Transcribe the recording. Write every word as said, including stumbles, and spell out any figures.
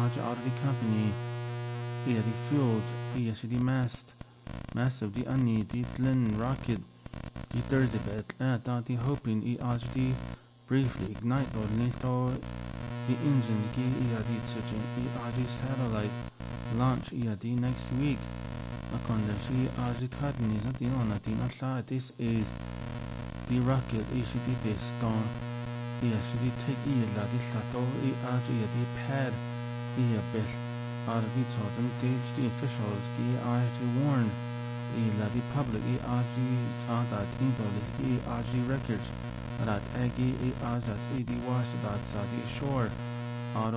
Aj Audi company ia the fueled ia the mast massive the ani the Glen rocket the Thursday bet at the hoping i Aj the briefly ignite or listo the engine gi ia the chicken i Aj satellite launch ia the next week. Akonda si Aj kadni sa the on the atla this is the rocket is the this stone. Yes, the take ia la di sato i Aj ia the pad ia bel out of the totem stage the officials i Aj to warn i la di public i Aj ada indolis i Aj records that agi i Aj at i di wash that sa the shore